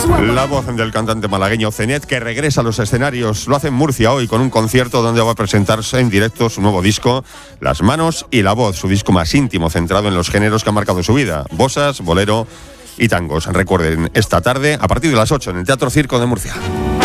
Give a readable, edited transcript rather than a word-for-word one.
La voz del cantante malagueño Zenet, que regresa a los escenarios, lo hace en Murcia hoy con un concierto donde va a presentarse en directo su nuevo disco, Las manos y la voz, su disco más íntimo, centrado en los géneros que han marcado su vida, bossas, bolero y tangos. Recuerden, esta tarde, a partir de las 8, en el Teatro Circo de Murcia.